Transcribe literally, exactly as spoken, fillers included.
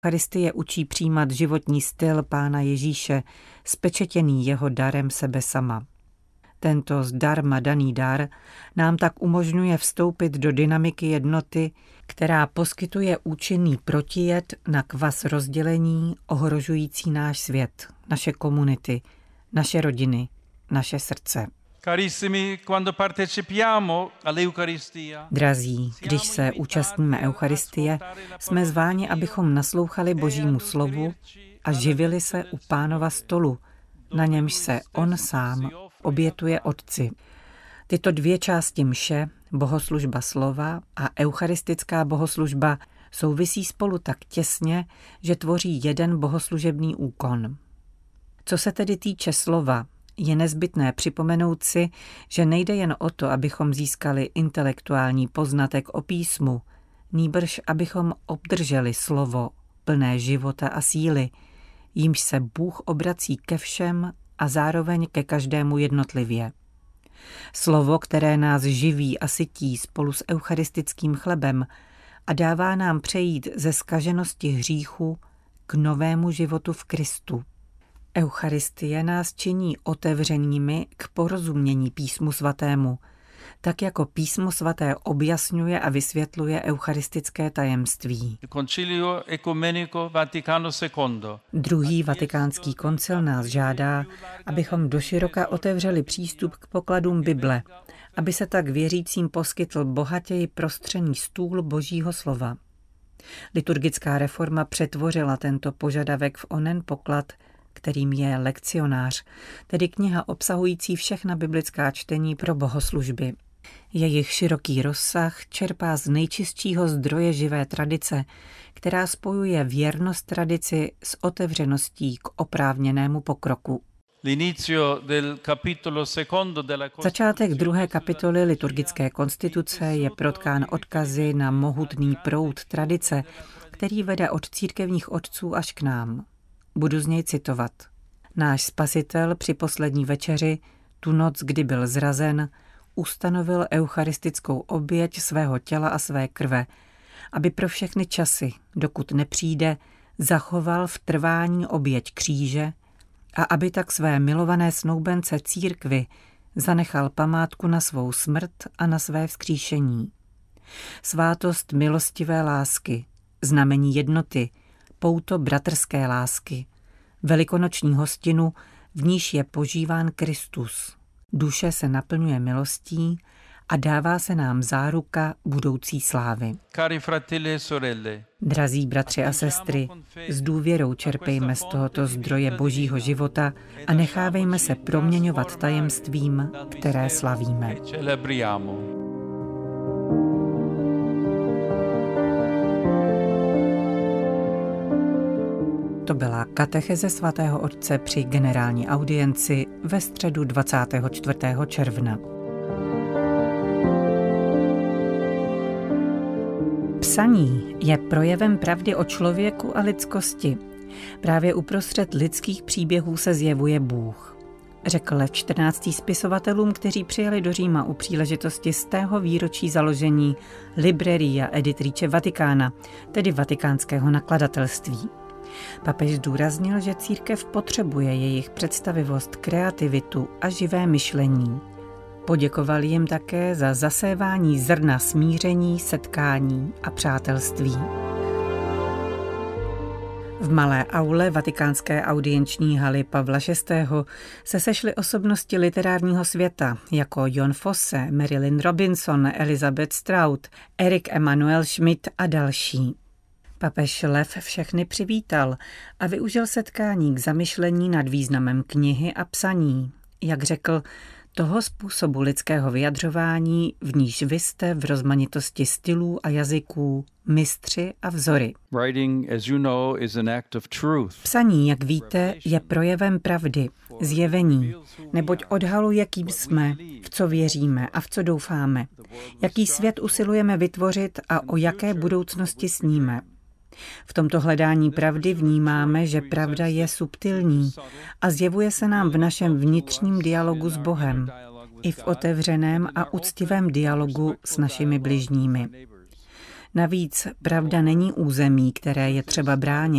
Eucharistie učí přijímat životní styl Pána Ježíše, spečetěný jeho darem sebe sama. Tento zdarma daný dar nám tak umožňuje vstoupit do dynamiky jednoty, která poskytuje účinný protijed na kvas rozdělení ohrožující náš svět, naše komunity, naše rodiny, naše srdce. Drazí, když se účastníme Eucharistie, jsme zváni, abychom naslouchali Božímu slovu a živili se u Pánova stolu, na němž se on sám obětuje Otci. Tyto dvě části mše, bohoslužba slova a eucharistická bohoslužba, souvisí spolu tak těsně, že tvoří jeden bohoslužebný úkon. Co se tedy týče slova, je nezbytné připomenout si, že nejde jen o to, abychom získali intelektuální poznatek o písmu, nýbrž abychom obdrželi slovo plné života a síly, jímž se Bůh obrací ke všem a zároveň ke každému jednotlivě. Slovo, které nás živí a sytí spolu s eucharistickým chlebem a dává nám přejít ze zkaženosti hříchu k novému životu v Kristu. Eucharistie nás činí otevřenými k porozumění Písmu svatému, tak jako Písmo svaté objasňuje a vysvětluje eucharistické tajemství. Druhý vatikánský koncil nás žádá, abychom doširoka otevřeli přístup k pokladům Bible, aby se tak věřícím poskytl bohatěji prostřený stůl Božího slova. Liturgická reforma přetvořila tento požadavek v onen poklad, kterým je lekcionář, tedy kniha obsahující všechna biblická čtení pro bohoslužby. Jejich široký rozsah čerpá z nejčistšího zdroje živé tradice, která spojuje věrnost tradici s otevřeností k oprávněnému pokroku. Začátek druhé kapitoly liturgické konstituce je protkán odkazy na mohutný proud tradice, který vede od církevních otců až k nám. Budu z něj citovat. Náš Spasitel při poslední večeři, tu noc, kdy byl zrazen, ustanovil eucharistickou oběť svého těla a své krve, aby pro všechny časy, dokud nepřijde, zachoval v trvání oběť kříže a aby tak své milované snoubence církvi zanechal památku na svou smrt a na své vzkříšení. Svátost milostivé lásky, znamení jednoty, pouto bratrské lásky, velikonoční hostinu, v níž je požíván Kristus. Duše se naplňuje milostí a dává se nám záruka budoucí slávy. Drazí bratři a sestry, s důvěrou čerpejme z tohoto zdroje Božího života a nechávejme se proměňovat tajemstvím, které slavíme. To byla katecheze svatého otce při generální audienci ve středu dvacátého čtvrtého června. Psaní je projevem pravdy o člověku a lidskosti. Právě uprostřed lidských příběhů se zjevuje Bůh. Řekl Lev čtrnáctý spisovatelům, kteří přijeli do Říma u příležitosti stého výročí založení Libreria Editrice Vaticana, tedy vatikánského nakladatelství. Papež zdůraznil, že církev potřebuje jejich představivost, kreativitu a živé myšlení. Poděkoval jim také za zasévání zrna smíření, setkání a přátelství. V malé aule vatikánské audienční haly Pavla šestého se sešly osobnosti literárního světa jako Jon Fosse, Marilyn Robinson, Elizabeth Strout, Erik Emanuel Schmidt a další. Papež Lev všechny přivítal a využil setkání k zamyšlení nad významem knihy a psaní. Jak řekl, toho způsobu lidského vyjadřování, v níž vy jste v rozmanitosti stylů a jazyků, mistři a vzory. Psaní, jak víte, je projevem pravdy, zjevení, neboť odhaluje, kým jsme, v co věříme a v co doufáme, jaký svět usilujeme vytvořit a o jaké budoucnosti sníme. V tomto hledání pravdy vnímáme, že pravda je subtilní a zjevuje se nám v našem vnitřním dialogu s Bohem, i v otevřeném a úctivém dialogu s našimi bližními. Navíc pravda není území, které je třeba bránit.